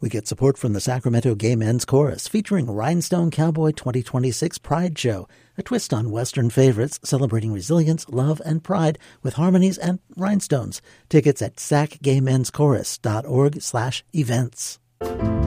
We get support from the Sacramento Gay Men's Chorus, featuring Rhinestone Cowboy 2026 Pride Show, a twist on Western favorites celebrating resilience, love, and pride with harmonies and rhinestones. Tickets at sacgaymenschorus.org/events.